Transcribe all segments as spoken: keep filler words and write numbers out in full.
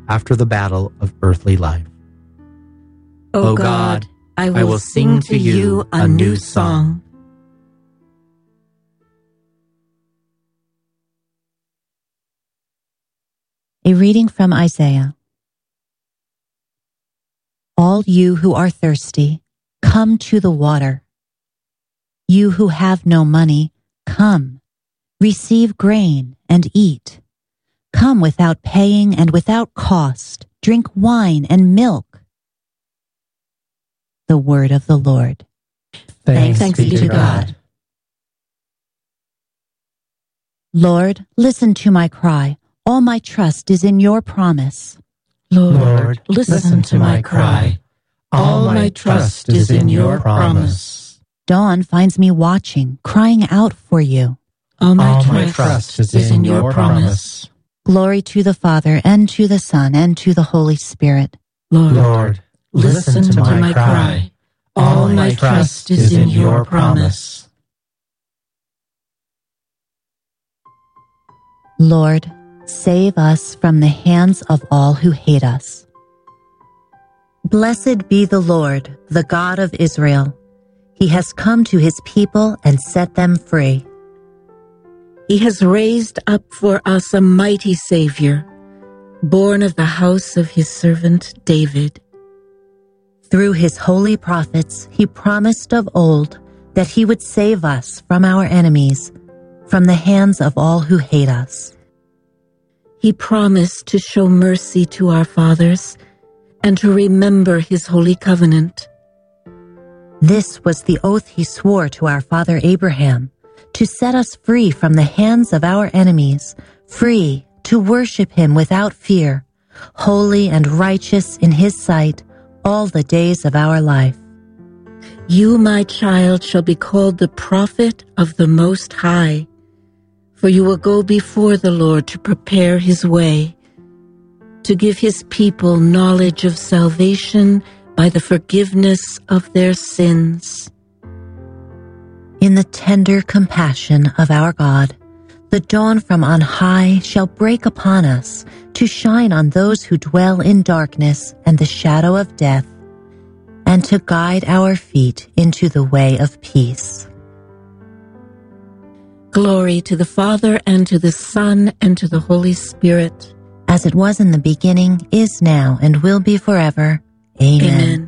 after the battle of earthly life. O God, I will, I will sing to you a new song. A reading from Isaiah. All you who are thirsty, come to the water. You who have no money, come, receive grain and eat. Come without paying and without cost, drink wine and milk. The word of the Lord. Thanks, Thanks be to God. God. Lord, listen to my cry. All my trust is in your promise. Lord, Lord listen, listen to my cry. All my trust is in your promise. Dawn finds me watching, crying out for you. All my, All my trust is in your promise. Glory to the Father, and to the Son, and to the Holy Spirit. Lord, Lord listen, listen to my cry. All my trust is in your promise. Lord, save us from the hands of all who hate us. Blessed be the Lord, the God of Israel. He has come to his people and set them free. He has raised up for us a mighty Savior, born of the house of his servant David. Through his holy prophets, he promised of old that he would save us from our enemies, from the hands of all who hate us. He promised to show mercy to our fathers and to remember his holy covenant. This was the oath he swore to our father Abraham, to set us free from the hands of our enemies, free to worship him without fear, holy and righteous in his sight all the days of our life. You, my child, shall be called the prophet of the Most High, for you will go before the Lord to prepare his way, to give his people knowledge of salvation by the forgiveness of their sins. In the tender compassion of our God, the dawn from on high shall break upon us to shine on those who dwell in darkness and the shadow of death, and to guide our feet into the way of peace. Glory to the Father, and to the Son, and to the Holy Spirit. As it was in the beginning, is now, and will be forever. Amen. Amen.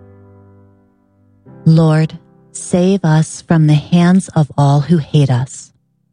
Lord, save us from the hands of all who hate us.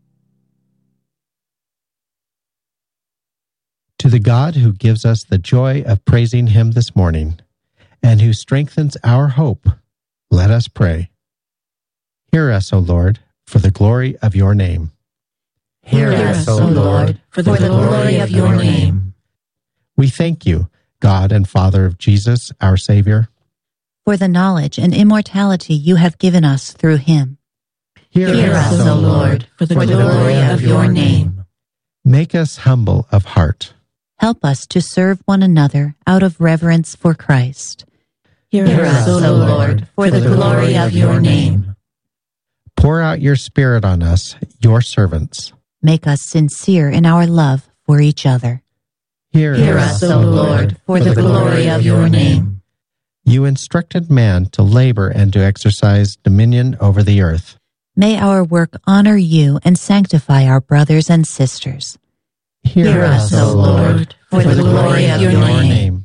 To the God who gives us the joy of praising him this morning, and who strengthens our hope, let us pray. Hear us, O Lord, for the glory of your name. Hear us, O Lord, for the glory of your name. We thank you, God and Father of Jesus, our Savior, for the knowledge and immortality you have given us through him. Hear, Hear us, O Lord, for the, for the glory of your name. Make us humble of heart. Help us to serve one another out of reverence for Christ. Hear, Hear us, O Lord, for the glory of your name. Pour out your Spirit on us, your servants. Make us sincere in our love for each other. Hear, Hear us, O Lord, for the glory of your name. You instructed man to labor and to exercise dominion over the earth. May our work honor you and sanctify our brothers and sisters. Hear, Hear us, O Lord, for, for the glory of your name. name.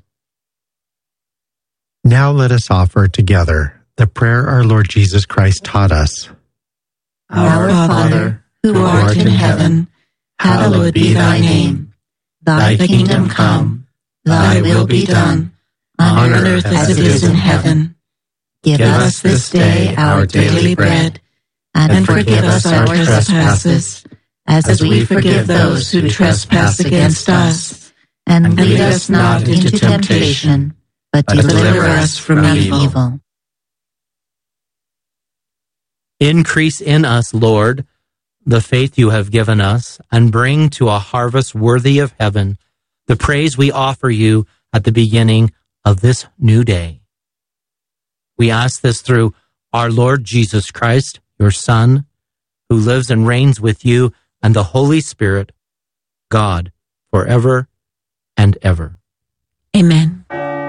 Now let us offer together the prayer our Lord Jesus Christ taught us. Our Father, who art in heaven, hallowed be thy name. Thy kingdom come, thy will be done, on earth as it is in heaven. Give us this day our daily bread, and forgive us our trespasses, as we forgive those who trespass against us. And lead us not into temptation, but deliver us from evil. Increase in us, Lord, the faith you have given us, and bring to a harvest worthy of heaven the praise we offer you at the beginning of this new day. We ask this through our Lord Jesus Christ, your Son, who lives and reigns with you and the Holy Spirit, God, forever and ever. Amen.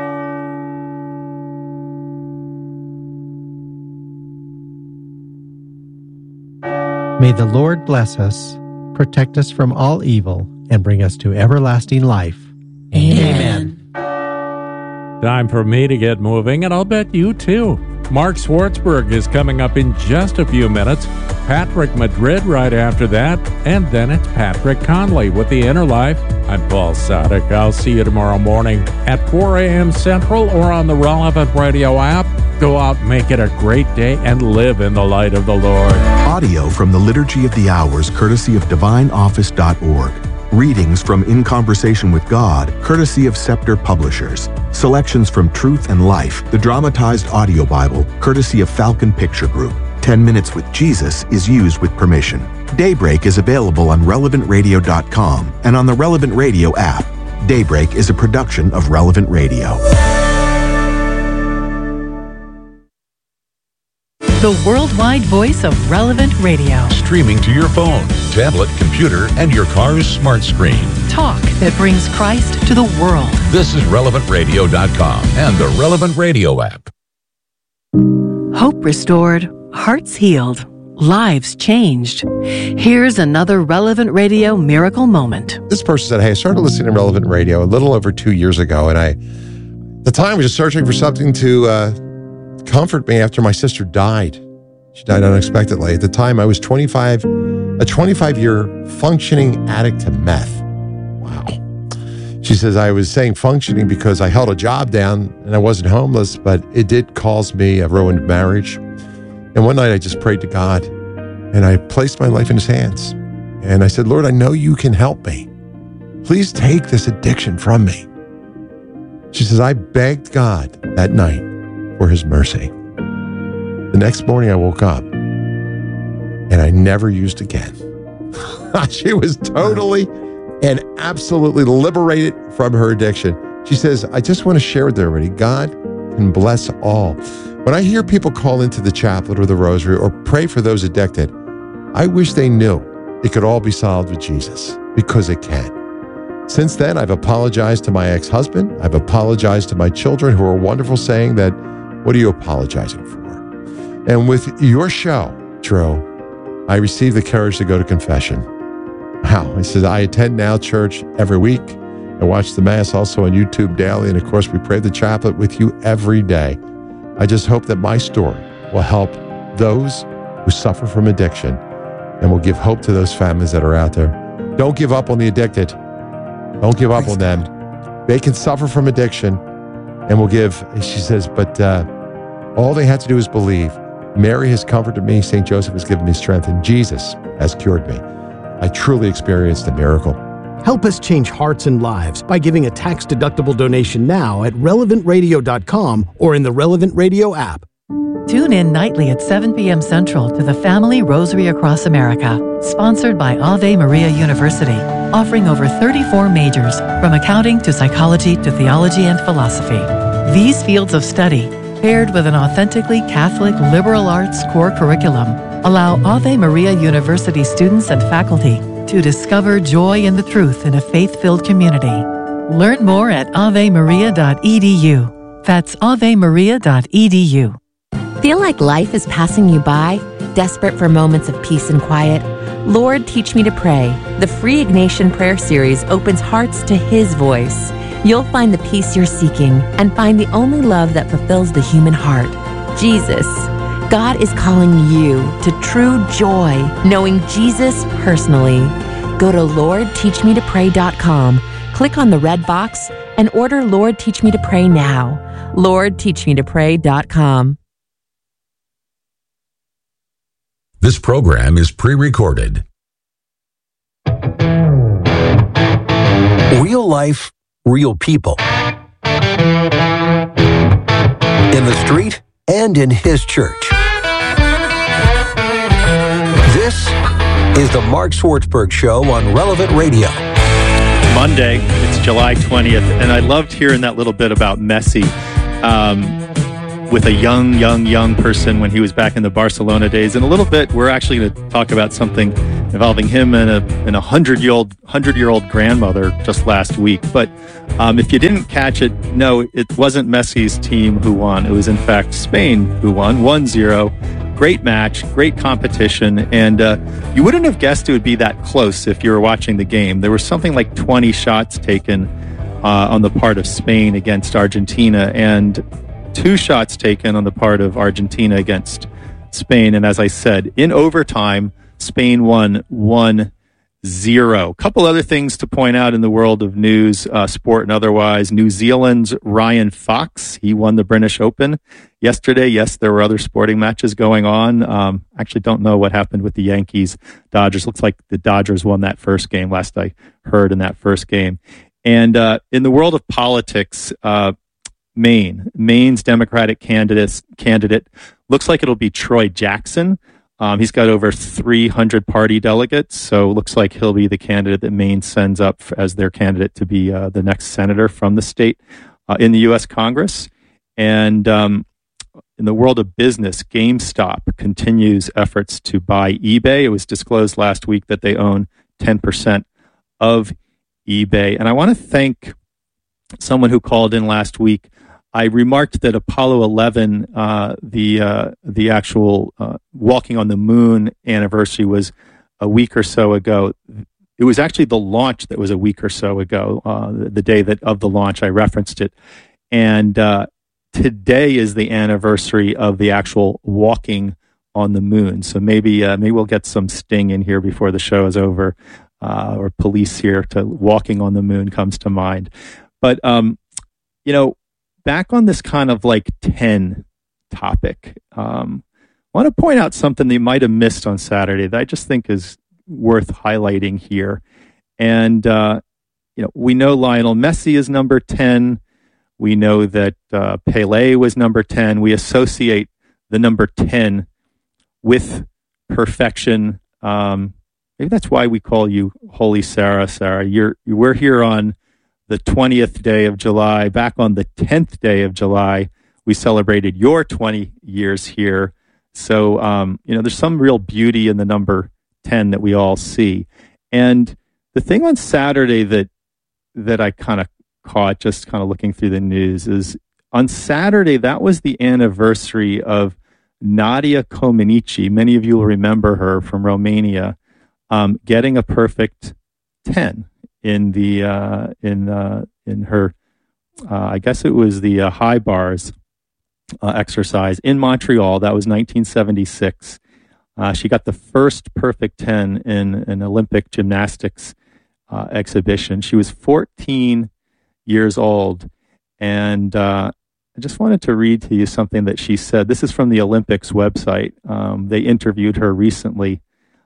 May the Lord bless us, protect us from all evil, and bring us to everlasting life. Amen. Time for me to get moving, and I'll bet you too. Mark Swartzberg is coming up in just a few minutes. Patrick Madrid right after that, and then it's Patrick Conley with The Inner Life. I'm Paul Sadek. I'll see you tomorrow morning at four a.m. Central or on the Relevant Radio app. Go out, make it a great day, and live in the light of the Lord. Audio from the Liturgy of the Hours, courtesy of divine office dot org. Readings from In Conversation with God, courtesy of Scepter Publishers. Selections from Truth and Life, the dramatized audio Bible, courtesy of Falcon Picture Group. Ten Minutes with Jesus is used with permission. Daybreak is available on relevant radio dot com and on the Relevant Radio app. Daybreak is a production of Relevant Radio. The worldwide voice of Relevant Radio. Streaming to your phone, tablet, computer, and your car's smart screen. Talk that brings Christ to the world. This is relevant radio dot com and the Relevant Radio app. Hope restored, hearts healed, lives changed. Here's another Relevant Radio miracle moment. This person said, hey, I started listening to Relevant Radio a little over two years ago, and I, at the time, was just searching for something to uh, comfort me after my sister died. She died unexpectedly. At the time, I was twenty-five, a twenty-five-year functioning addict to meth. Wow. She says, I was saying functioning because I held a job down and I wasn't homeless, but it did cause me a ruined marriage. And one night I just prayed to God and I placed my life in his hands. And I said, Lord, I know you can help me. Please take this addiction from me. She says, I begged God that night for his mercy. The next morning I woke up and I never used again. She was totally and absolutely liberated from her addiction. She says, I just want to share with everybody, God can bless all. When I hear people call into the chaplet or the rosary or pray for those addicted, I wish they knew it could all be solved with Jesus, because it can. Since then, I've apologized to my ex-husband. I've apologized to my children, who are wonderful, saying that, what are you apologizing for? And with your show, Drew, I received the courage to go to confession. Wow. I said, I attend Now Church every week. I watch the Mass also on YouTube daily. And of course, we pray the chaplet with you every day. I just hope that my story will help those who suffer from addiction and will give hope to those families that are out there. Don't give up on the addicted. Don't give up on them. They can suffer from addiction, and will give, she says, but uh, all they have to do is believe. Mary has comforted me. Saint Joseph has given me strength, and Jesus has cured me. I truly experienced a miracle. Help us change hearts and lives by giving a tax-deductible donation now at relevant radio dot com or in the Relevant Radio app. Tune in nightly at seven p.m. Central to the Family Rosary Across America, sponsored by Ave Maria University, offering over thirty-four majors, from accounting to psychology to theology and philosophy. These fields of study, paired with an authentically Catholic liberal arts core curriculum, allow Ave Maria University students and faculty to discover joy in the truth in a faith-filled community. Learn more at ave maria dot e d u. That's ave maria dot e d u. Feel like life is passing you by? Desperate for moments of peace and quiet? Lord, Teach Me to Pray. The free Ignatian Prayer Series opens hearts to His voice. You'll find the peace you're seeking and find the only love that fulfills the human heart, Jesus. God is calling you to true joy, knowing Jesus personally. Go to lord teach me to pray dot com, click on the red box, and order Lord Teach Me to Pray now. lord teach me to pray dot com. This program is pre-recorded. Real life, real people. In the street and in his church. This is the Mark Swartzberg Show on Relevant Radio. Monday, it's July twentieth, and I loved hearing that little bit about Messi um, with a young, young, young person when he was back in the Barcelona days. In a little bit, we're actually going to talk about something involving him and a and a hundred year old hundred year old grandmother just last week. But um, if you didn't catch it, no, it wasn't Messi's team who won. It was in fact Spain who won one zero. Great match, great competition, and uh, you wouldn't have guessed it would be that close if you were watching the game. There was something like twenty shots taken uh, on the part of Spain against Argentina, and two shots taken on the part of Argentina against Spain. And as I said, in overtime, Spain won one zero. A couple other things to point out in the world of news, uh, sport and otherwise. New Zealand's Ryan Fox, he won the British Open yesterday. Yes, there were other sporting matches going on. Um, actually don't know what happened with the Yankees Dodgers. Looks like the Dodgers won that first game, last I heard in that first game. And uh, in the world of politics, uh, Maine, Maine's Democratic candidate, candidate looks like it'll be Troy Jackson. Um, he's got over three hundred party delegates, so it looks like he'll be the candidate that Maine sends up as their candidate to be uh, the next senator from the state uh, in the U S Congress. And um, in the world of business, GameStop continues efforts to buy eBay. It was disclosed last week that they own ten percent of eBay. And I want to thank someone who called in last week. I remarked that Apollo eleven, uh, the uh, the actual uh, walking on the moon anniversary was a week or so ago. It was actually the launch that was a week or so ago, uh, the, the day that of the launch. I referenced it. And uh, today is the anniversary of the actual walking on the moon. So maybe uh, maybe we'll get some sting in here before the show is over, uh, or police here to walking on the moon comes to mind. But, um, you know, back on this kind of like ten topic, um, I want to point out something that you might have missed on Saturday that I just think is worth highlighting here. And, uh, you know, we know Lionel Messi is number ten. We know that uh, Pele was number ten. We associate the number ten with perfection. Um, maybe that's why we call you Holy Sarah, Sarah. You're, we're here on the twentieth day of July. Back on the tenth day of July, we celebrated your twenty years here. So, um, you know, there's some real beauty in the number ten that we all see. And the thing on Saturday that that I kind of caught just kind of looking through the news is on Saturday, that was the anniversary of Nadia Comaneci. Many of you will remember her from Romania, um, getting a perfect ten. In the uh, in uh, in her, uh, I guess it was the uh, high bars uh, exercise in Montreal. That was nineteen seventy-six. Uh, she got the first perfect ten in an Olympic gymnastics uh, exhibition. She was fourteen years old, and uh, I just wanted to read to you something that she said. This is from the Olympics website. Um, they interviewed her recently,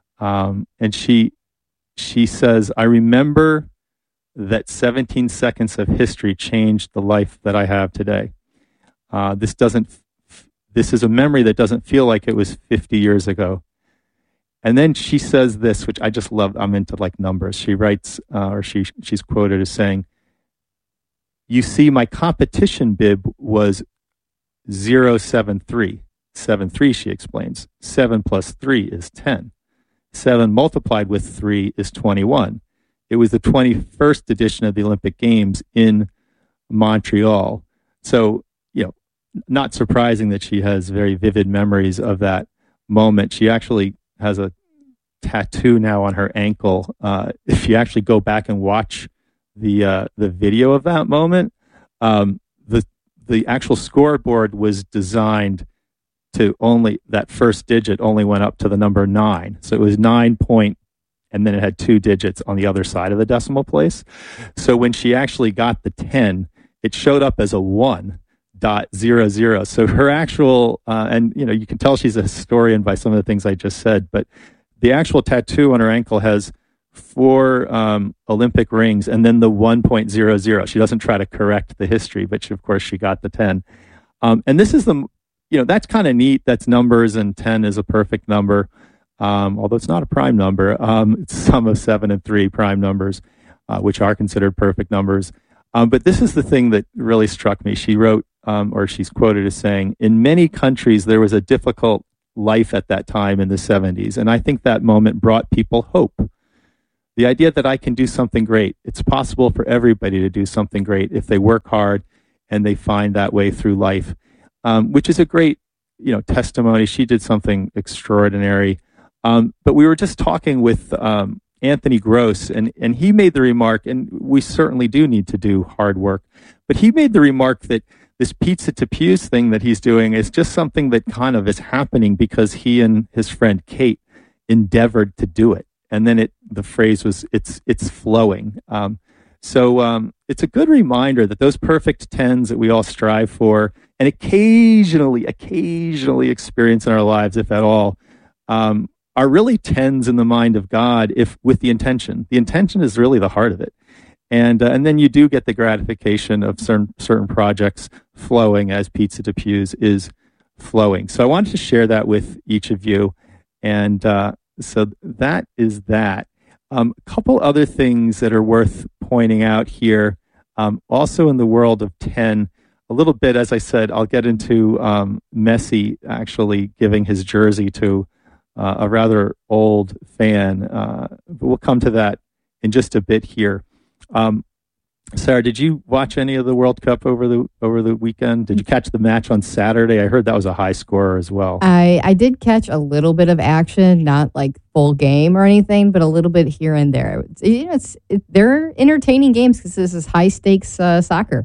um, and she. She says, I remember that seventeen seconds of history changed the life that I have today. Uh, this doesn't, f- this is a memory that doesn't feel like it was fifty years ago. And then she says this, which I just love. I'm into like numbers. She writes, uh, or she, she's quoted as saying, you see, my competition bib was zero seven three. seven three, she explains. seven plus three is ten. seven multiplied with three is twenty-one. It was the twenty-first edition of the Olympic Games in Montreal. So, you know, not surprising that she has very vivid memories of that moment. She actually has a tattoo now on her ankle. Uh, if you actually go back and watch the uh, the video of that moment, um, the the actual scoreboard was designed to only, that first digit only went up to the number nine. So it was nine point, and then it had two digits on the other side of the decimal place. So when she actually got the ten, it showed up as a one dot zero zero. So her actual, uh, and you know, you can tell she's a historian by some of the things I just said, but the actual tattoo on her ankle has four um, Olympic rings and then the one point zero zero. She doesn't try to correct the history, but she, of course she got the ten. Um, and this is the, you know, that's kind of neat. That's numbers, and ten is a perfect number, um, although it's not a prime number. Um, it's sum of seven and three prime numbers, uh, which are considered perfect numbers. Um, but this is the thing that really struck me. She wrote, um, or she's quoted as saying, in many countries, there was a difficult life at that time in the seventies. And I think that moment brought people hope. The idea that I can do something great. It's possible for everybody to do something great if they work hard and they find that way through life, um, which is a great, you know, testimony. She did something extraordinary. Um, but we were just talking with um, Anthony Gross, and, and he made the remark, and we certainly do need to do hard work, but he made the remark that this Pizza to Pews thing that he's doing is just something that kind of is happening because he and his friend Kate endeavored to do it. And then it, the phrase was, it's, it's flowing. Um, so um, it's a good reminder that those perfect tens that we all strive for and occasionally, occasionally experience in our lives, if at all, um, are really tens in the mind of God, if with the intention. The intention is really the heart of it. And uh, and then you do get the gratification of certain certain projects flowing as Pizza to Pews is flowing. So I wanted to share that with each of you. And uh, so that is that. Um, a couple other things that are worth pointing out here. Um, also in the world of ten, a little bit, as I said, I'll get into um, Messi actually giving his jersey to uh, a rather old fan. Uh, but we'll come to that in just a bit here. Um, Sarah, did you watch any of the World Cup over the over the weekend? Did you catch the match on Saturday? I heard that was a high scorer as well. I, I did catch a little bit of action, not like full game or anything, but a little bit here and there. It's, you know, it's it, they're entertaining games because this is high stakes uh, soccer.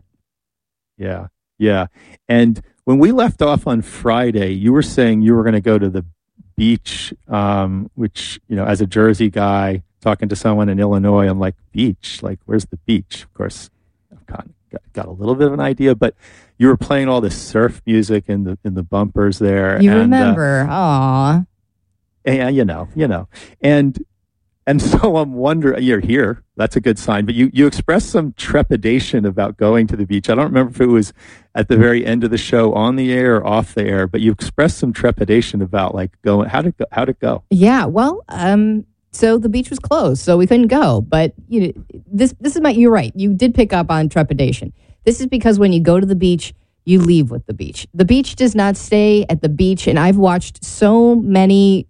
Yeah, yeah. And when we left off on Friday, you were saying you were going to go to the beach, um, which, you know, as a Jersey guy, talking to someone in Illinois, I'm like, beach? Like, where's the beach? Of course, I've got, got a little bit of an idea, but you were playing all this surf music in the in the bumpers there. You and, remember? Uh, Aw. Yeah, you know, you know. And and so I'm wondering, you're here. That's a good sign. But you, you expressed some trepidation about going to the beach. I don't remember if it was at the very end of the show on the air or off the air, but you expressed some trepidation about like going, how did go, how'd it go? Yeah, well, um, so the beach was closed, so we couldn't go. But you know, this this is my. You're right. You did pick up on trepidation. This is because when you go to the beach, you leave with the beach. The beach does not stay at the beach, and I've watched so many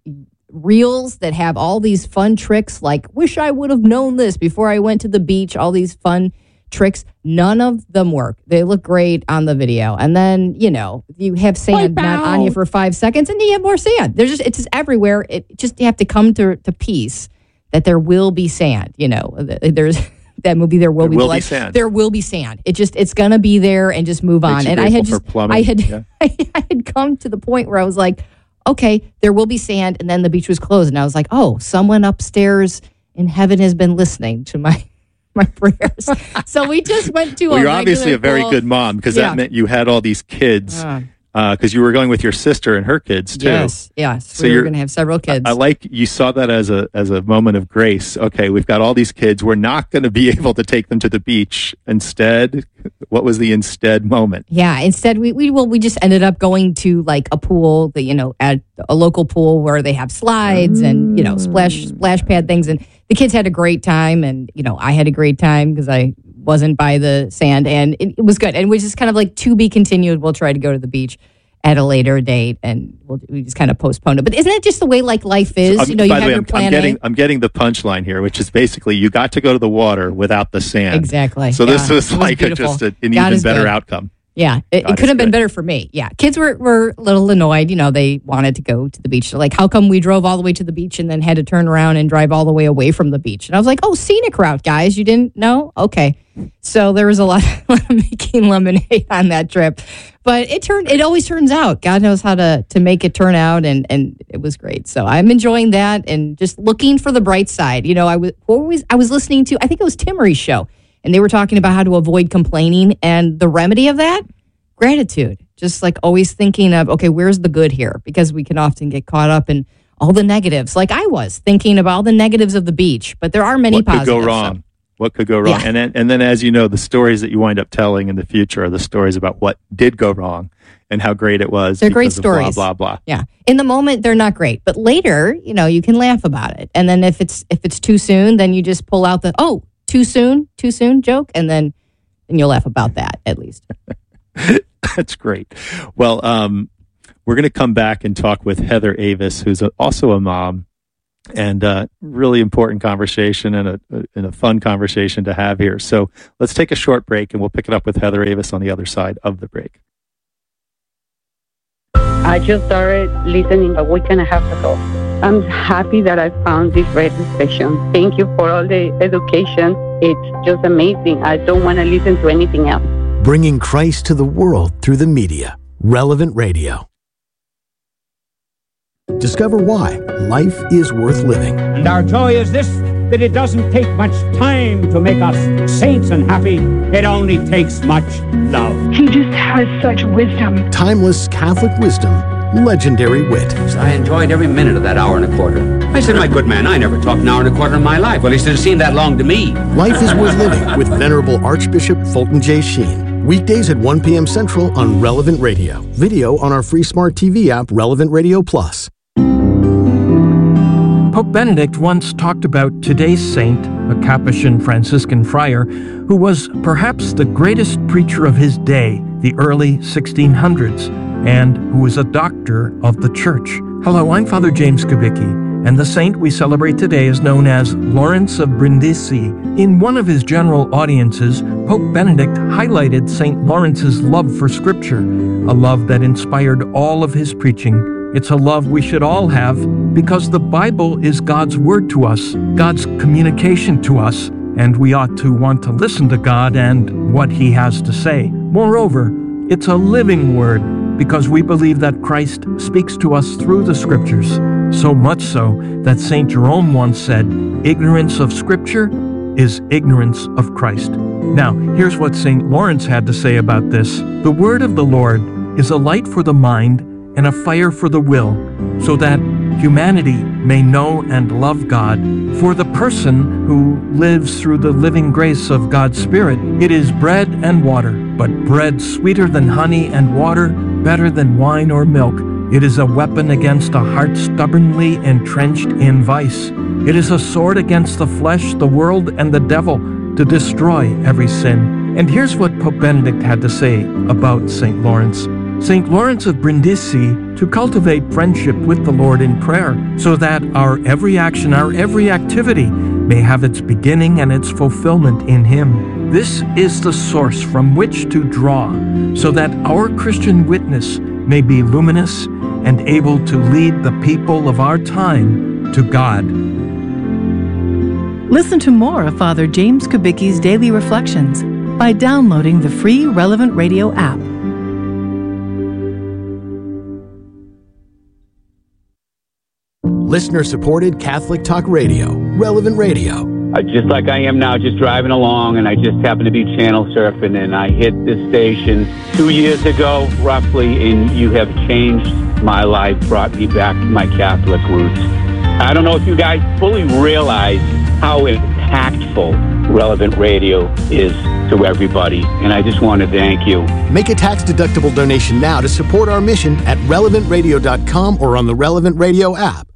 reels that have all these fun tricks. Like, wish I would have known this before I went to the beach. All these fun tricks. None of them work. They look great on the video, and then you know you have sand not on you for five seconds, and you have more sand. There's just it's just everywhere. It just you have to come to to peace that there will be sand. You know, there's that movie. There will there be will blood. Be sand. There will be sand. It just it's gonna be there, and just move on. And I had just I had yeah. I had come to the point where I was like, okay, there will be sand, and then the beach was closed, and I was like, oh, someone upstairs in heaven has been listening to my. my prayers. So we just went to well, a you're obviously a very pool. good mom because Yeah. that meant you had all these kids Uh, because you were going with your sister and her kids too. yes, yes. So we were you're- going to have several kids. I like you saw that as a as a moment of grace. Okay, we've got all these kids. We're not going to be able to take them to the beach. Instead, what was the instead moment? Yeah. Instead, we, we well, we just ended up going to like a pool that you know at a local pool where they have slides and you know splash splash pad things, and the kids had a great time, and you know I had a great time because I wasn't by the sand, and it, it was good. And we just kind of like to be continued. We'll try to go to the beach at a later date, and we'll, we just kind of postponed it. But isn't it just the way like life is? Um, you know, you by have the way, your I'm, plan I'm getting A. I'm getting the punchline here, which is basically you got to go to the water without the sand. Exactly. So this Yeah. was It was like a, beautiful. just a, an God even is better good. outcome. Yeah, it, God it is could have been good. better for me. Yeah, kids were, were a little annoyed. You know, they wanted to go to the beach. They're like, how come we drove all the way to the beach and then had to turn around and drive all the way away from the beach? And I was like, oh, scenic route, guys. You didn't know? Okay. So there was a lot, a lot of making lemonade on that trip. But it turned. It always turns out. God knows how to to make it turn out, and and it was great. So I'm enjoying that and just looking for the bright side. You know, I was always I was listening to. I think it was Timmery's show. And they were talking about how to avoid complaining, and the remedy of that, gratitude. Just like always thinking of, okay, where's the good here? Because we can often get caught up in all the negatives, like I was thinking about all the negatives of the beach. But there are many What positives. could go wrong? So- What could go wrong? Yeah. And then, and then, as you know, the stories that you wind up telling in the future are the stories about what did go wrong and how great it was. They're great because of blah, stories. blah blah. Yeah. In the moment, they're not great, but later, you know, you can laugh about it. And then if it's if it's too soon, then you just pull out the oh, too soon, too soon joke, and then and you'll laugh about that at least. That's great. Well, um, we're going to come back and talk with Heather Avis, who's a, also a mom, and uh, really important conversation and a, a, and a fun conversation to have here. So let's take a short break, and we'll pick it up with Heather Avis on the other side of the break. I just started listening a week and a half ago. I'm happy that I found this radio station. Thank you for all the education. It's just amazing. I don't want to listen to anything else. Bringing Christ to the world through the media. Relevant Radio. Discover why life is worth living. And our joy is this, that it doesn't take much time to make us saints and happy. It only takes much love. He just has such wisdom. Timeless Catholic wisdom, legendary wit. I enjoyed every minute of that hour and a quarter. I said, my good man, I never talked an hour and a quarter in my life. Well, at least it seemed that long to me. Life is worth living with Venerable Archbishop Fulton J. Sheen. Weekdays at one p.m. Central on Relevant Radio. Video on our free smart T V app, Relevant Radio Plus. Pope Benedict once talked about today's saint, a Capuchin Franciscan friar, who was perhaps the greatest preacher of his day, the early sixteen hundreds, and who was a doctor of the Church. Hello, I'm Father James Kubicki, and the saint we celebrate today is known as Lawrence of Brindisi. In one of his general audiences, Pope Benedict highlighted Saint Lawrence's love for Scripture, a love that inspired all of his preaching. It's a love we should all have because the Bible is God's word to us, God's communication to us, and we ought to want to listen to God and what he has to say. Moreover, it's a living word because we believe that Christ speaks to us through the Scriptures, so much so that Saint Jerome once said, ignorance of Scripture is ignorance of Christ. Now, here's what Saint Lawrence had to say about this. The word of the Lord is a light for the mind and a fire for the will, so that humanity may know and love God. For the person who lives through the living grace of God's Spirit, it is bread and water, but bread sweeter than honey and water better than wine or milk. It is a weapon against a heart stubbornly entrenched in vice. It is a sword against the flesh, the world, and the devil to destroy every sin. And here's what Pope Benedict had to say about Saint Lawrence. Saint Lawrence of Brindisi, to cultivate friendship with the Lord in prayer, so that our every action, our every activity may have its beginning and its fulfillment in Him. This is the source from which to draw, so that our Christian witness may be luminous and able to lead the people of our time to God. Listen to more of Father James Kubicki's Daily Reflections by downloading the free Relevant Radio app. Listener-supported Catholic Talk Radio, Relevant Radio. Uh, just like I am now, just driving along, and I just happened to be channel surfing, and I hit this station two years ago, roughly, and you have changed my life, brought me back to my Catholic roots. I don't know if you guys fully realize how impactful Relevant Radio is to everybody, and I just want to thank you. Make a tax-deductible donation now to support our mission at relevant radio dot com or on the Relevant Radio app.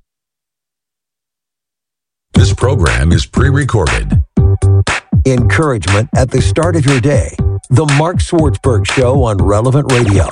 This program is pre-recorded. Encouragement at the start of your day. The Mark Swartzberg Show on Relevant Radio.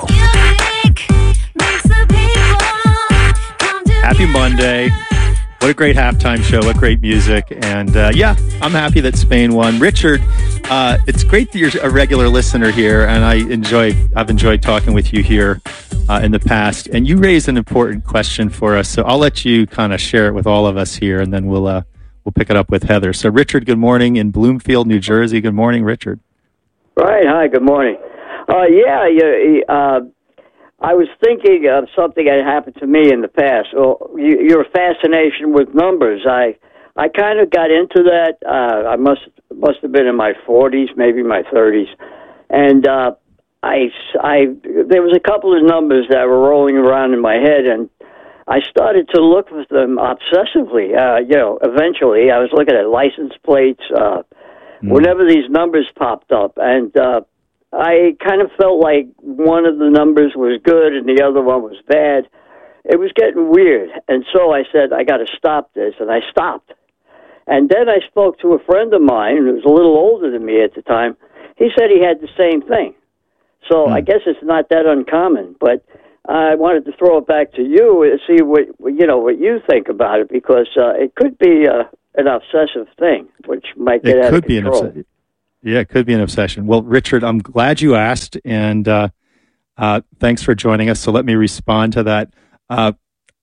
Happy Monday. What a great halftime show. What great music. And uh, yeah, I'm happy that Spain won. Richard, uh, it's great that you're a regular listener here, and I enjoy, I've enjoyed talking with you here uh, in the past. And you raised an important question for us, so I'll let you kind of share it with all of us here, and then we'll uh, we'll pick it up with Heather. So Richard, good morning in Bloomfield, New Jersey. Good morning, Richard. Right. Hi, good morning. Uh, yeah, you, uh, I was thinking of something that happened to me in the past. Well, you, your fascination with numbers. I I kind of got into that. Uh, I must must have been in my forties, maybe my thirties, and uh, I I there was a couple of numbers that were rolling around in my head, and I started to look for them obsessively. Uh, you know, eventually, I was looking at license plates. Uh, mm. Whenever these numbers popped up, and uh, I kind of felt like one of the numbers was good and the other one was bad. It was getting weird. And so I said, I got to stop this. And I stopped. And then I spoke to a friend of mine who was a little older than me at the time. He said he had the same thing. So hmm. I guess it's not that uncommon. But I wanted to throw it back to you and see what you know what you think about it, because uh, it could be uh, an obsessive thing, which might get it out could of be control. An obs- yeah, it could be an obsession. Well, Richard, I'm glad you asked, and uh, uh, thanks for joining us. So let me respond to that. Uh,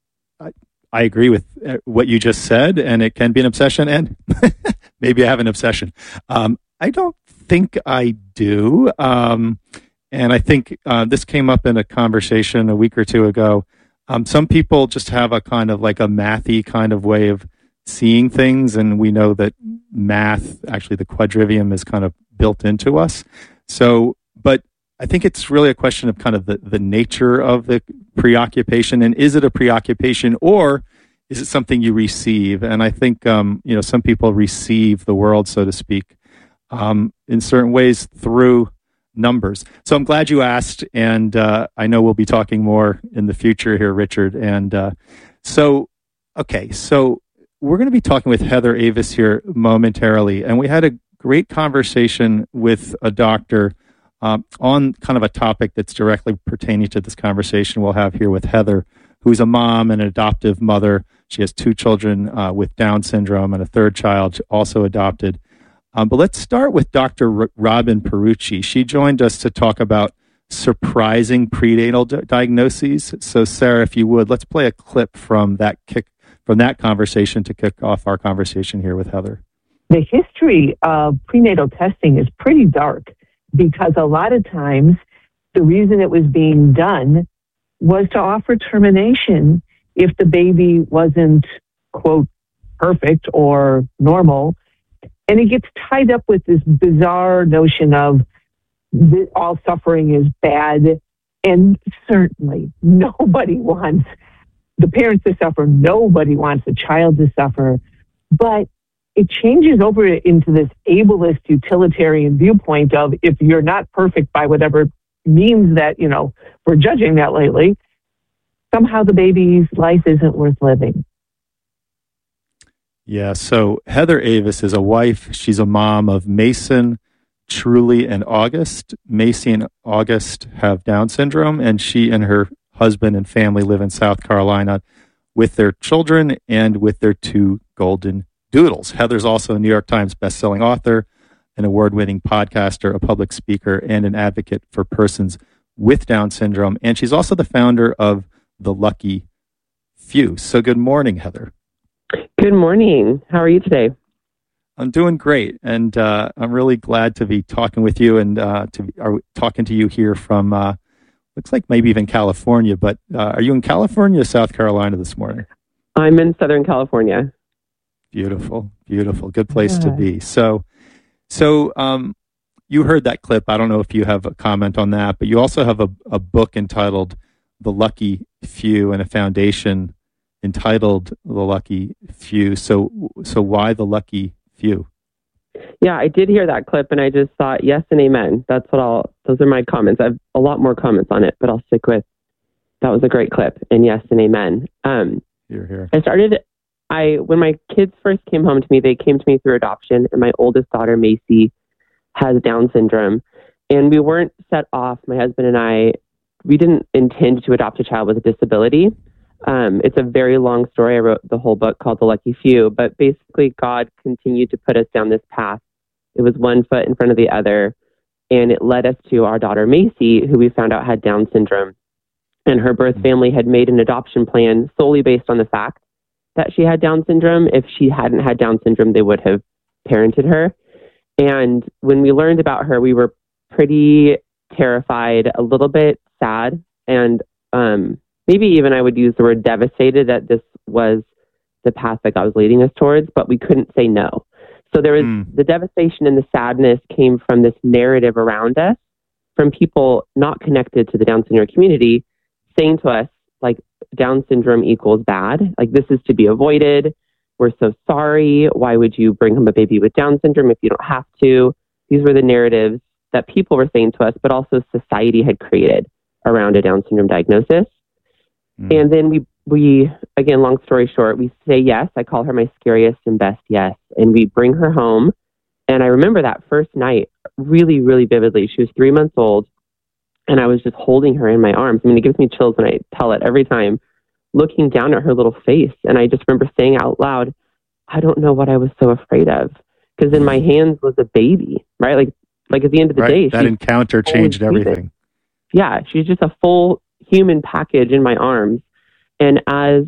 I, I agree with what you just said, and it can be an obsession, and maybe I have an obsession. Um, I don't think I do. Um, and I think uh, this came up in a conversation a week or two ago. Um, some people just have a kind of like a mathy kind of way of seeing things, and we know that math, actually the quadrivium, is kind of built into us. So, but I think it's really a question of kind of the, the nature of the preoccupation, and is it a preoccupation or is it something you receive? And I think, um, you know, some people receive the world, so to speak, um, in certain ways through numbers. So I'm glad you asked, and uh, I know we'll be talking more in the future here, Richard. And uh, so, okay, so we're going to be talking with Heather Avis here momentarily, and we had a great conversation with a doctor um, on kind of a topic that's directly pertaining to this conversation we'll have here with Heather, who's a mom and an adoptive mother. She has two children uh, with Down syndrome and a third child also adopted. Um, but let's start with Doctor R- Robin Perucci. She joined us to talk about surprising prenatal di- diagnoses. So, Sarah, if you would, let's play a clip from that kick from that conversation to kick off our conversation here with Heather. The history of prenatal testing is pretty dark, because a lot of times the reason it was being done was to offer termination if the baby wasn't, quote, perfect or normal. And it gets tied up with this bizarre notion of th- all suffering is bad. And certainly nobody wants the parents to suffer. Nobody wants the child to suffer. But it changes over into this ableist utilitarian viewpoint of, if you're not perfect by whatever means that, you know, we're judging that lately, somehow the baby's life isn't worth living. Yeah, so Heather Avis is a wife. She's a mom of Mason, Truly, and August. Macy and August have Down syndrome, and she and her husband and family live in South Carolina with their children and with their two golden doodles. Heather's also a New York Times bestselling author, an award-winning podcaster, a public speaker, and an advocate for persons with Down syndrome. And she's also the founder of The Lucky Few. So good morning, Heather. Good morning. How are you today? I'm doing great, and uh, I'm really glad to be talking with you and uh, to be are talking to you here from, uh, looks like maybe even California, but uh, are you in California or South Carolina this morning? I'm in Southern California. Beautiful, beautiful. Good place yeah. to be. So, so um, you heard that clip. I don't know if you have a comment on that, but you also have a, a book entitled The Lucky Few and a foundation entitled The Lucky Few. So, so why The Lucky Few? Yeah, I did hear that clip, and I just thought, yes and amen. That's what I'll, those are my comments. I have a lot more comments on it, but I'll stick with, that was a great clip, and yes and amen. Um, here, here. I started, I, when my kids first came home to me, they came to me through adoption, and my oldest daughter, Macy, has Down syndrome, and we weren't set off, my husband and I, we didn't intend to adopt a child with a disability. Um, it's a very long story. I wrote the whole book called The Lucky Few, but basically God continued to put us down this path. It was one foot in front of the other, and it led us to our daughter, Macy, who we found out had Down syndrome. And her birth family had made an adoption plan solely based on the fact that she had Down syndrome. If she hadn't had Down syndrome, they would have parented her. And when we learned about her, we were pretty terrified, a little bit sad, and um, maybe even I would use the word devastated that this was the path that God was leading us towards, but we couldn't say no. So there was mm. the devastation and the sadness came from this narrative around us, from people not connected to the Down syndrome community, saying to us, like, Down syndrome equals bad. Like, this is to be avoided. We're so sorry. Why would you bring home a baby with Down syndrome if you don't have to? These were the narratives that people were saying to us, but also society had created around a Down syndrome diagnosis. Mm. And then we, we, again, long story short, we say yes. I call her my scariest and best yes. And we bring her home. And I remember that first night really, really vividly. She was three months old. and I was just holding her in my arms. I mean, it gives me chills when I tell it every time, looking down at her little face. And I just remember saying out loud, I don't know what I was so afraid of. Because in my hands was a baby, right? Like, like at the end of the right. day, that encounter changed everything. Yeah, she's just a full human package in my arms. And as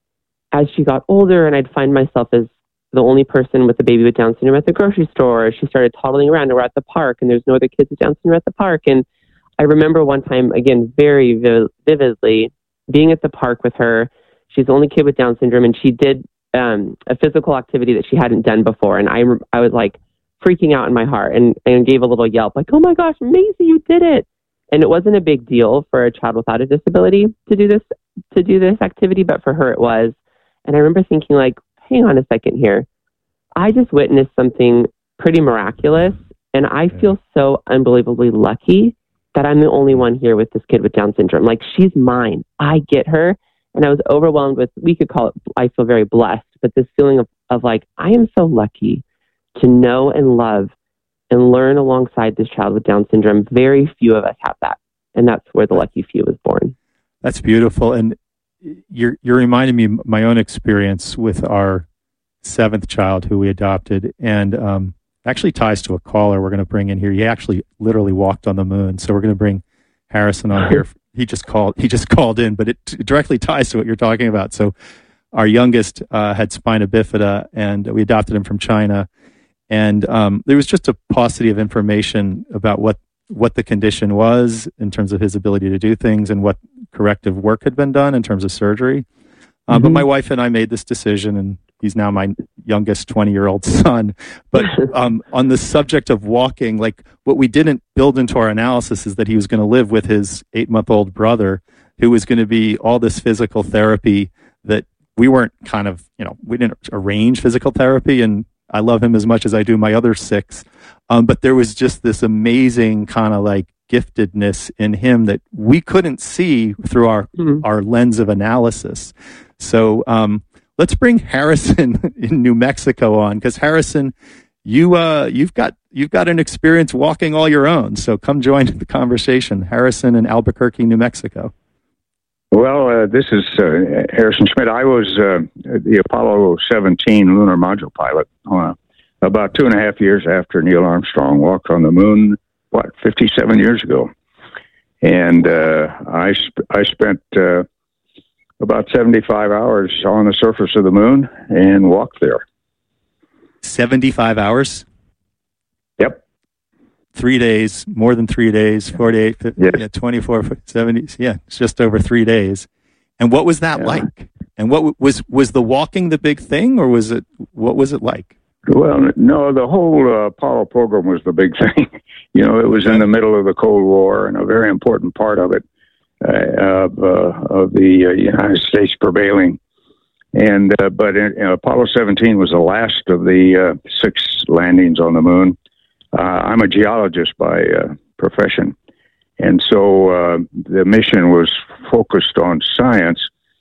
as she got older, and I'd find myself as the only person with a baby with Down syndrome at the grocery store, she started toddling around, and we're at the park, and there's no other kids with Down syndrome at the park. And I remember one time, again, very viv- vividly, being at the park with her. She's the only kid with Down syndrome, and she did um, a physical activity that she hadn't done before. And I, I was like freaking out in my heart and, and gave a little yelp, like, oh my gosh, Macy, you did it. And it wasn't a big deal for a child without a disability to do this, to do this activity, but for her it was. And I remember thinking, like, hang on a second here. I just witnessed something pretty miraculous, and I feel so unbelievably lucky that I'm the only one here with this kid with Down syndrome. Like, she's mine. I get her. And I was overwhelmed with, we could call it, I feel very blessed, but this feeling of, of like, I am so lucky to know and love and learn alongside this child with Down syndrome. Very few of us have that. And that's where the lucky few was born. That's beautiful. And you're, you're reminding me of my own experience with our seventh child who we adopted. And um, actually ties to a caller we're going to bring in here. He actually literally walked on the moon. So we're going to bring Harrison on here. He just called, he just called in, but it t- directly ties to what you're talking about. So our youngest uh, had spina bifida, and we adopted him from China. And um, there was just a paucity of information about what, what the condition was in terms of his ability to do things and what corrective work had been done in terms of surgery. Um, mm-hmm. But my wife and I made this decision, and he's now my youngest twenty-year-old son. But um, on the subject of walking, like what we didn't build into our analysis is that he was going to live with his eight-month-old brother, who was going to be all this physical therapy that we weren't kind of, you know, we didn't arrange physical therapy, and I love him as much as I do my other six. Um, but there was just this amazing kind of like giftedness in him that we couldn't see through our, mm-hmm. our lens of analysis. So um, let's bring Harrison in New Mexico on, because Harrison, you uh, you've got you've got an experience walking all your own. So come join the conversation, Harrison in Albuquerque, New Mexico. Well, uh, this is uh, Harrison Schmidt. I was uh, the Apollo seventeen lunar module pilot uh, about two and a half years after Neil Armstrong walked on the moon. What, fifty-seven years ago, and uh, I sp- I spent. Uh, About seventy-five hours on the surface of the moon and walked there. seventy-five hours? Yep. Three days, more than three days, forty-eight, fifty, yes. yeah, twenty-four, seventy. Yeah, it's just over three days. And what was that yeah. like? And what was, was the walking the big thing, or was it, what was it like? Well, no, the whole uh, Apollo program was the big thing. You know, it was in the middle of the Cold War, and a very important part of it. Uh, of, uh, of the uh, United States prevailing, and uh, but in, in Apollo seventeen was the last of the uh, six landings on the moon. Uh, I'm a geologist by uh, profession, and so uh, the mission was focused on science.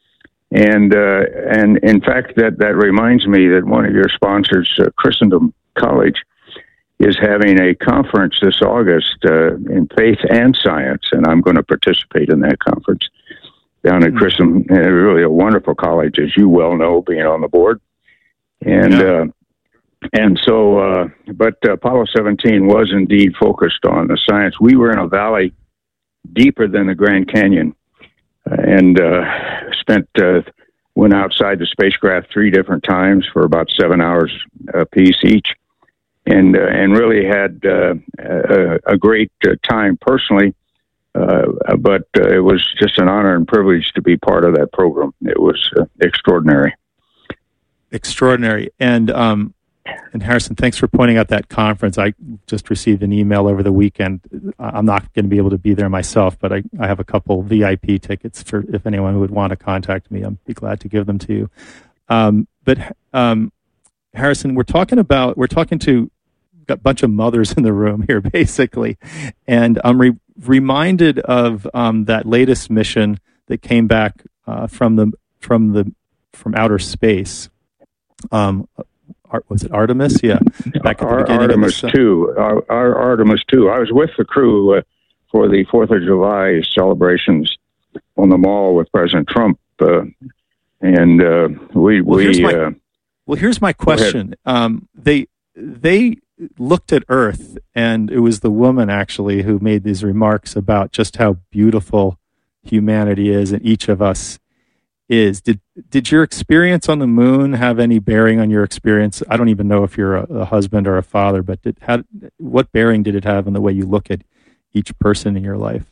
And uh, and in fact, that that reminds me that one of your sponsors, uh, Christendom College, is having a conference this August uh, in faith and science, and I'm going to participate in that conference down at mm-hmm. Christendom. Uh, really a wonderful college, as you well know, being on the board. And yeah. uh, and so, uh, but Apollo seventeen was indeed focused on the science. We were in a valley deeper than the Grand Canyon, uh, and uh, spent uh, went outside the spacecraft three different times for about seven hours apiece each. And uh, and really had uh, a, a great uh, time personally, uh, but uh, it was just an honor and privilege to be part of that program. It was uh, extraordinary. Extraordinary. And um, and Harrison, thanks for pointing out that conference. I just received an email over the weekend. I'm not going to be able to be there myself, but I, I have a couple V I P tickets for if anyone would want to contact me. I'd be glad to give them to you. Um, but um, Harrison, we're talking about we're talking to. Got a bunch of mothers in the room here, basically. And I'm re- reminded of um, that latest mission that came back uh, from the from the from outer space. Um, Ar- was it Artemis? Yeah, back at the Ar- beginning Artemis of the two. Our, our Artemis two. I was with the crew uh, for the Fourth of July celebrations on the mall with President Trump, uh, and uh, we well, we. Here's my, uh, well, here's my question. Um, they they looked at Earth, and it was the woman actually who made these remarks about just how beautiful humanity is, and each of us is. Did did your experience on the moon have any bearing on your experience? I don't even know if you're a, a husband or a father, but did, how, what bearing did it have on the way you look at each person in your life?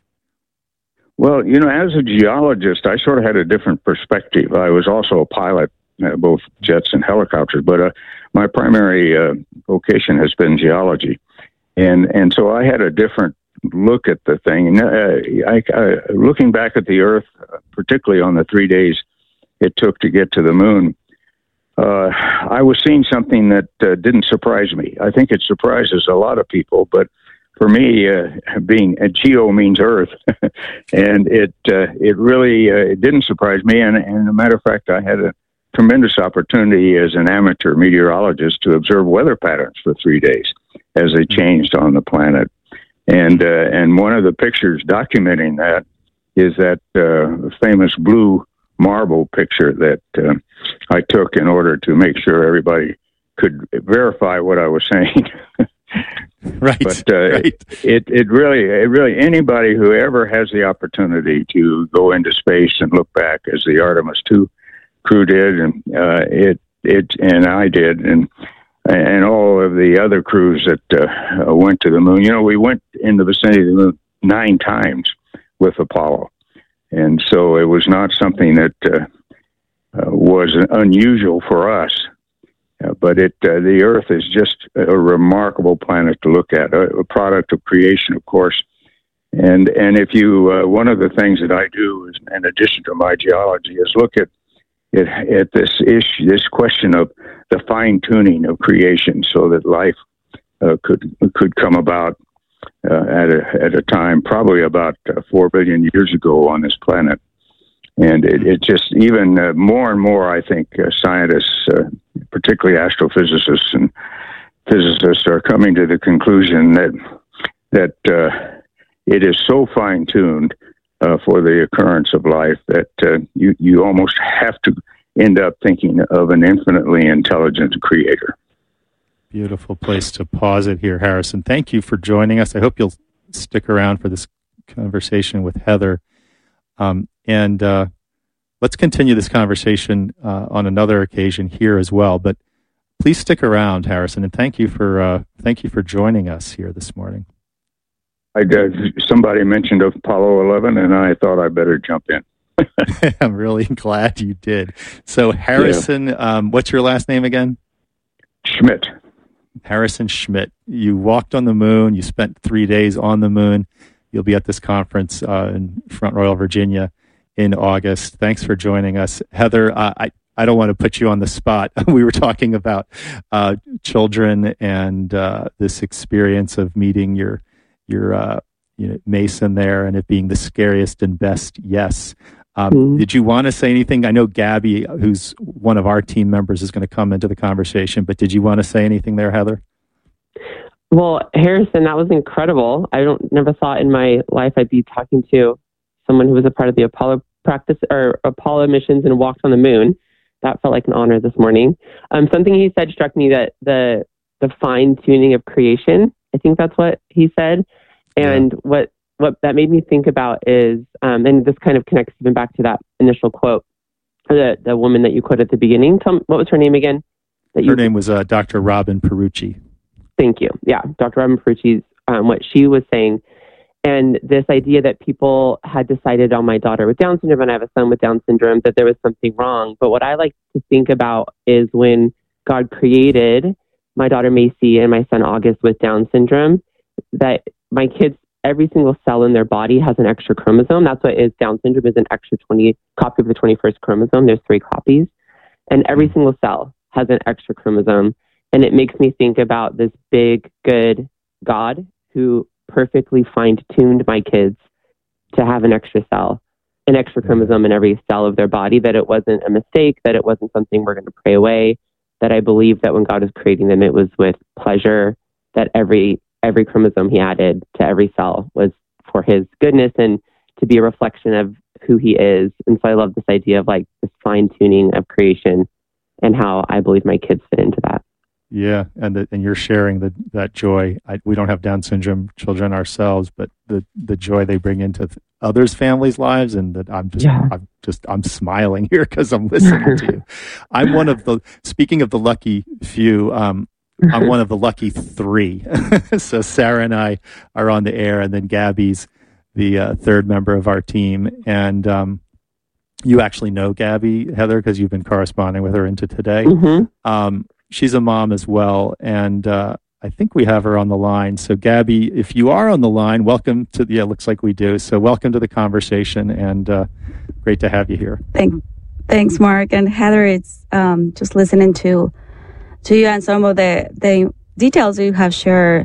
Well, you know, as a geologist, I sort of had a different perspective. I was also a pilot, uh, both jets and helicopters, but uh, my primary uh, vocation has been geology, and and so I had a different look at the thing. And uh, I, I, looking back at the Earth, particularly on the three days it took to get to the moon, uh, I was seeing something that uh, didn't surprise me. I think it surprises a lot of people, but for me, uh, being uh, geo means Earth, and it uh, it really uh, it didn't surprise me. And, and as a matter of fact, I had a tremendous opportunity as an amateur meteorologist to observe weather patterns for three days as they changed on the planet. And uh, and one of the pictures documenting that is that uh, famous blue marble picture that uh, I took in order to make sure everybody could verify what I was saying. Right. But uh, right. It, it really it really anybody who ever has the opportunity to go into space and look back, as the Artemis two crew did, and uh, it it and I did, and. and all of the other crews that uh, went to the moon. You know, we went in the vicinity of the moon nine times with Apollo. And so it was not something that uh, uh, was unusual for us. Uh, but it uh, the Earth is just a remarkable planet to look at, a, a product of creation, of course. And and if you, uh, one of the things that I do, is, in addition to my geology, is look at It, at this issue, this question of the fine tuning of creation, so that life uh, could could come about uh, at a at a time probably about uh, four billion years ago on this planet, and it, it just even uh, more and more, I think, uh, scientists, uh, particularly astrophysicists and physicists, are coming to the conclusion that that uh, it is so fine tuned. Uh, for the occurrence of life, that uh, you, you almost have to end up thinking of an infinitely intelligent creator. Beautiful place to pause it here, Harrison. Thank you for joining us. I hope you'll stick around for this conversation with Heather. Um, and uh, let's continue this conversation uh, on another occasion here as well. But please stick around, Harrison, and thank you for uh, thank you for joining us here this morning. I did, somebody mentioned Apollo eleven, and I thought I better jump in. I'm really glad you did. So, Harrison, yeah. um, what's your last name again? Schmidt. Harrison Schmidt. You walked on the moon. You spent three days on the moon. You'll be at this conference uh, in Front Royal, Virginia in August. Thanks for joining us. Heather, uh, I, I don't want to put you on the spot. We were talking about uh, children and uh, this experience of meeting your your uh, you know, Mason there, and it being the scariest and best yes. Um, mm-hmm. Did you want to say anything? I know Gabby, who's one of our team members, is going to come into the conversation, but did you want to say anything there, Heather? Well, Harrison, that was incredible. I don't never thought in my life I'd be talking to someone who was a part of the Apollo practice or Apollo missions and walked on the moon. That felt like an honor this morning. Um, something he said struck me, that the the fine tuning of creation. I think that's what he said. And yeah. what, what that made me think about is, um, and this kind of connects even back to that initial quote, the the woman that you quoted at the beginning. Tell me, what was her name again? That you, her name was uh, Doctor Robin Perucci. Thank you. Yeah, Doctor Robin Perucci's, um, what she was saying. And this idea that people had decided on my daughter with Down syndrome and I have a son with Down syndrome, that there was something wrong. But what I like to think about is when God created my daughter Macy and my son August with Down syndrome, that my kids, every single cell in their body has an extra chromosome. That's what is Down syndrome, is an extra twenty copy of the twenty-first chromosome. There's three copies. And every single cell has an extra chromosome. And it makes me think about this big, good God who perfectly fine-tuned my kids to have an extra cell, an extra chromosome in every cell of their body, that it wasn't a mistake, that it wasn't something we're going to pray away, that I believe that when God was creating them, it was with pleasure, that every every chromosome he added to every cell was for his goodness and to be a reflection of who he is. And so I love this idea of like this fine tuning of creation and how I believe my kids fit into that. Yeah, and the, and you're sharing the, that joy. I, we don't have Down syndrome children ourselves, but the, the joy they bring into th- others' families' lives, and that I'm just yeah. I'm just I'm smiling here because I'm listening to you. I'm one of the speaking of the lucky few. Um, I'm one of the lucky three. So Sarah and I are on the air, and then Gabby's the uh, third member of our team, and um, you actually know Gabby, Heather, because you've been corresponding with her into today. Mm-hmm. Um, She's a mom as well, and uh, I think we have her on the line. So, Gabby, if you are on the line, welcome to the. Yeah, looks like we do. So, welcome to the conversation, and uh, great to have you here. Thank, thanks, Mark and Heather. It's um, just listening to to you and some of the the details you have shared.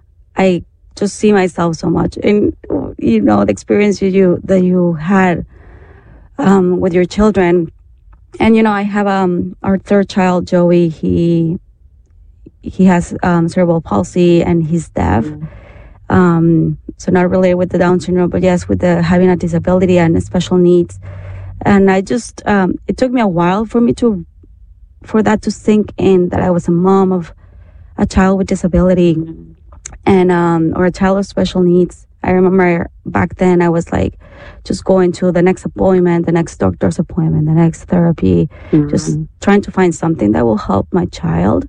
I just see myself so much in you know the experience you that you had um, with your children. And, you know, I have um our third child, Joey. He he has um, cerebral palsy and he's deaf. Mm. Um, so not related with the Down syndrome, but yes, with the having a disability and special needs. And I just, um, it took me a while for me to, for that to sink in, that I was a mom of a child with disability mm. and, um, or a child with special needs. I remember back then I was like just going to the next appointment, the next doctor's appointment, the next therapy, mm-hmm. just trying to find something that will help my child.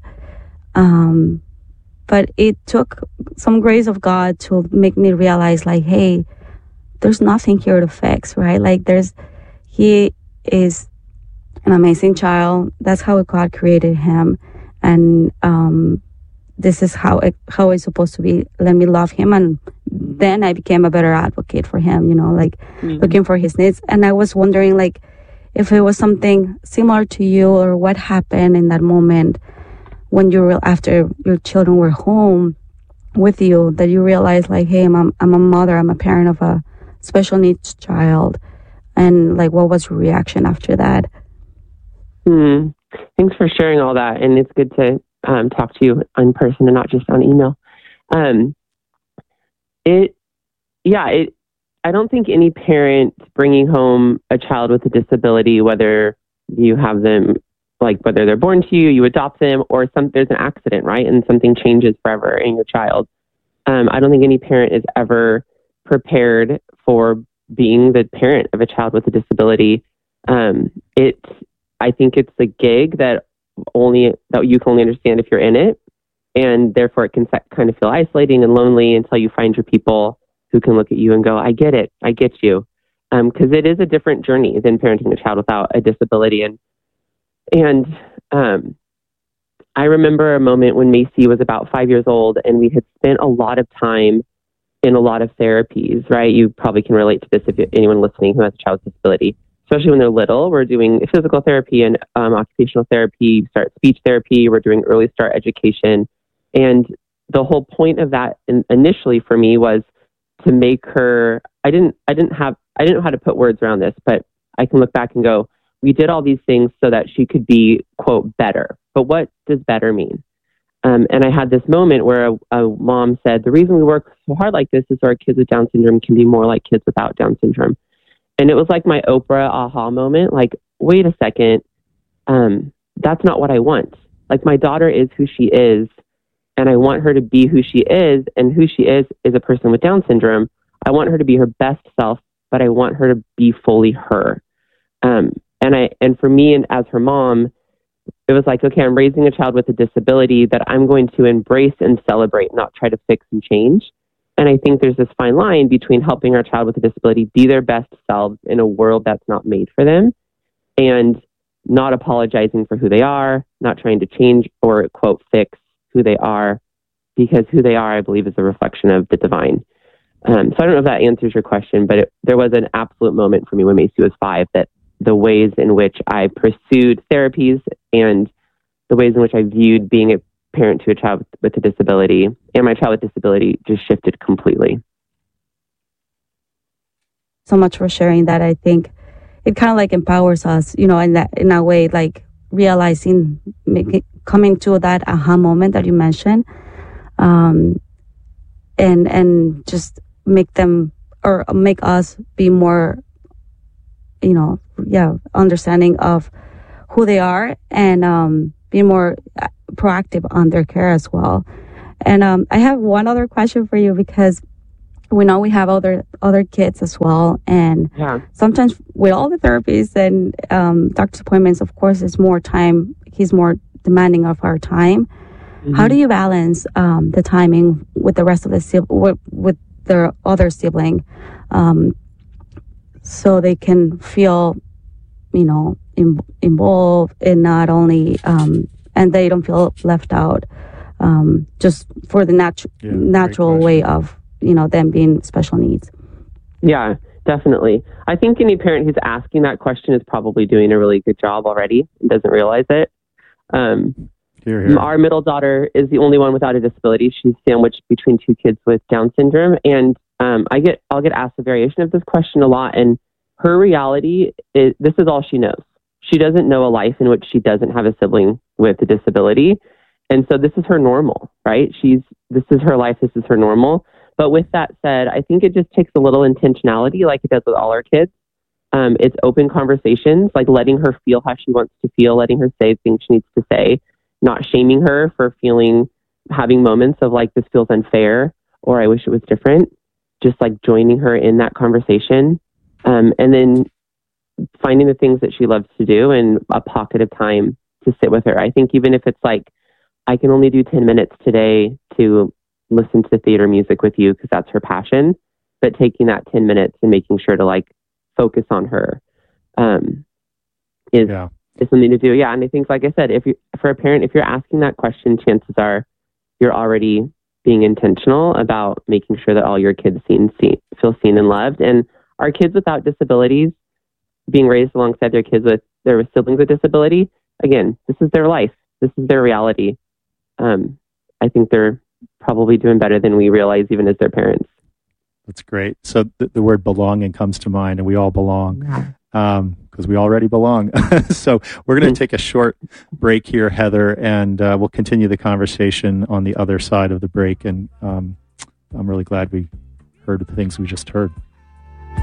Um, but it took some grace of God to make me realize like, hey, there's nothing here to fix, right? Like there's, he is an amazing child. That's how God created him. And, um, this is how it, how it's supposed to be. Let me love him. And then I became a better advocate for him, you know, like mm-hmm. looking for his needs. And I was wondering, like, if it was something similar to you or what happened in that moment when you were, after your children were home with you, that you realized, like, hey, I'm a, I'm a mother, I'm a parent of a special needs child. And, like, what was your reaction after that? Hmm. Thanks for sharing all that. And it's good to Um, talk to you in person and not just on email. Um, it, yeah, it, I don't think any parent bringing home a child with a disability, whether you have them, like whether they're born to you, you adopt them, or some, there's an accident, right? And something changes forever in your child. Um, I don't think any parent is ever prepared for being the parent of a child with a disability. Um, it, I think it's a gig that only that you can only understand if you're in it, and therefore it can kind of feel isolating and lonely until you find your people who can look at you and go, I get it, I get you, because um, it is a different journey than parenting a child without a disability. And and um, I remember a moment when Macy was about five years old, and we had spent a lot of time in a lot of therapies. Right, you probably can relate to this if anyone listening who has a child with disability. Especially when they're little, we're doing physical therapy and um, occupational therapy, start speech therapy. We're doing early start education. And the whole point of that in, initially for me was to make her, I didn't, I didn't have, I didn't know how to put words around this, but I can look back and go, we did all these things so that she could be, quote, better. But what does better mean? Um, and I had this moment where a, a mom said, the reason we work so hard like this is so our kids with Down syndrome can be more like kids without Down syndrome. And it was like my Oprah aha moment. Like, wait a second, um, that's not what I want. Like, my daughter is who she is, and I want her to be who she is. And who she is is a person with Down syndrome. I want her to be her best self, but I want her to be fully her. Um, and I, and for me, and as her mom, it was like, okay, I'm raising a child with a disability that I'm going to embrace and celebrate, not try to fix and change. And I think there's this fine line between helping our child with a disability be their best selves in a world that's not made for them, and not apologizing for who they are, not trying to change or, quote, fix who they are, because who they are, I believe, is a reflection of the divine. Um, so I don't know if that answers your question, but it, there was an absolute moment for me when Macy was five that the ways in which I pursued therapies and the ways in which I viewed being a parent to a child with a disability and my child with disability just shifted completely. So much for sharing that. I think it kind of like empowers us, you know, in that, in a way, like realizing, making, coming to that aha moment that you mentioned, um, and, and just make them or make us be more, you know, yeah, understanding of who they are and um, be more proactive on their care as well. And um, I have one other question for you, because we know we have other other kids as well, and yeah. sometimes with all the therapies and um, doctor's appointments, of course, it's more time. He's more demanding of our time. Mm-hmm. How do you balance um, the timing with the rest of the sib- with, with their other sibling, um, so they can feel, you know, in, involved in not only um, and they don't feel left out, um, just for the natu- yeah, natural way of, you know, them being special needs. Yeah, definitely. I think any parent who's asking that question is probably doing a really good job already and doesn't realize it. Um, here, here. Our middle daughter is the only one without a disability. She's sandwiched between two kids with Down syndrome, and um, I get I'll get asked a variation of this question a lot. And her reality is this is all she knows. She doesn't know a life in which she doesn't have a sibling with a disability, and so this is her normal, right? She's this is her life. This is her normal. But with that said, I think it just takes a little intentionality, like it does with all our kids. Um, it's open conversations, like letting her feel how she wants to feel, letting her say things she needs to say, not shaming her for feeling, having moments of like, this feels unfair, or I wish it was different. Just like joining her in that conversation. Um, and then finding the things that she loves to do and a pocket of time to sit with her. I think even if it's like, I can only do ten minutes today to listen to theater music with you because that's her passion, but taking that ten minutes and making sure to like focus on her um, is, yeah. is something to do. Yeah. And I think, like I said, if you, for a parent, if you're asking that question, chances are you're already being intentional about making sure that all your kids seen, see, feel seen and loved. And our kids without disabilities being raised alongside their kids with their siblings with disability, again, this is their life. This is their reality. Um, I think they're probably doing better than we realize even as their parents. That's great. So the, the word belonging comes to mind, and we all belong because um, we already belong. So we're going to take a short break here, Heather, and uh, we'll continue the conversation on the other side of the break. And um, I'm really glad we heard the things we just heard.